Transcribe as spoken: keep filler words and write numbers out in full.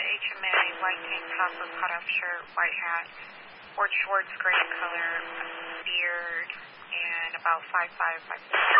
H M A, white tank top with cut-off shirt, white hat, wore shorts, gray color, beard, and about five five, five six.